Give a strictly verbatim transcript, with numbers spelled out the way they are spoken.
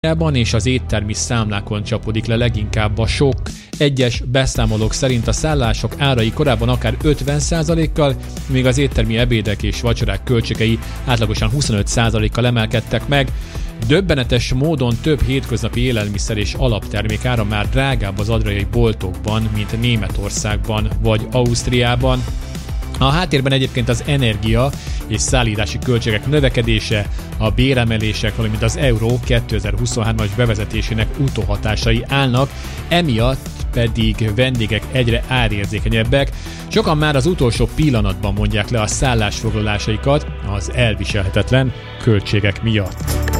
és az éttermi számlákon csapódik le leginkább a sok. Egyes beszámolók szerint a szállások árai korábban akár ötven százalékkal, míg az éttermi ebédek és vacsorák költségei átlagosan huszonöt százalékkal emelkedtek meg. Döbbenetes módon több hétköznapi élelmiszer és alaptermék ára már drágább az adriai boltokban, mint Németországban vagy Ausztriában. A háttérben egyébként az energia és szállítási költségek növekedése, a béremelések, valamint az euró kétezer-huszonhármas bevezetésének utóhatásai állnak, emiatt pedig vendégek egyre árérzékenyebbek. Sokan már az utolsó pillanatban mondják le a szállásfoglalásaikat az elviselhetetlen költségek miatt.